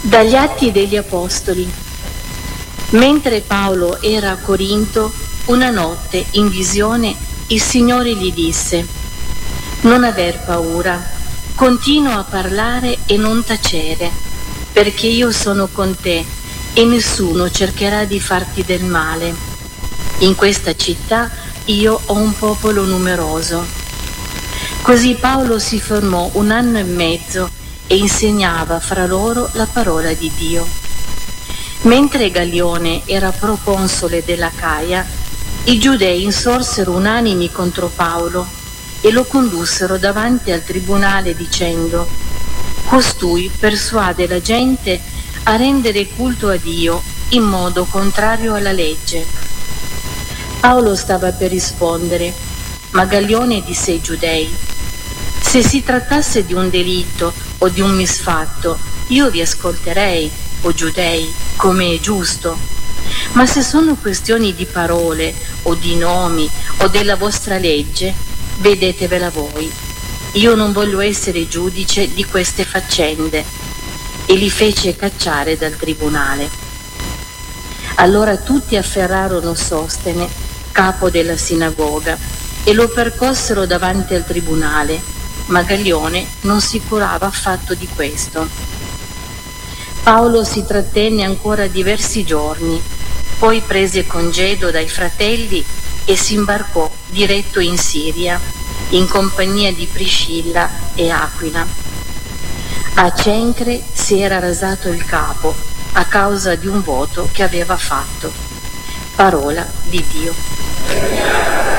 Dagli Atti degli Apostoli. Mentre Paolo era a Corinto, una notte in visione il Signore gli disse: «Non aver paura, continua a parlare e non tacere, perché io sono con te e nessuno cercherà di farti del male. In questa città io ho un popolo numeroso». Così Paolo si fermò 1 anno e mezzo e insegnava fra loro la parola di Dio. Mentre Gallione era proconsole dell'Acaia, i giudei insorsero unanimi contro Paolo e lo condussero davanti al tribunale dicendo: «Costui persuade la gente a rendere culto a Dio in modo contrario alla legge». Paolo stava per rispondere, ma Gallione disse ai giudei: «Se si trattasse di un delitto o di un misfatto, io vi ascolterei, o giudei, come è giusto. Ma se sono questioni di parole o di nomi o della vostra legge, vedetevela voi. Io non voglio essere giudice di queste faccende». E li fece cacciare dal tribunale. Allora tutti afferrarono Sostene, capo della sinagoga, e lo percossero davanti al tribunale, ma Gallione non si curava affatto di questo. Paolo si trattenne ancora diversi giorni, poi prese congedo dai fratelli e si imbarcò diretto in Siria, in compagnia di Priscilla e Aquila. A Cencre si era rasato il capo a causa di un voto che aveva fatto. Parola di Dio.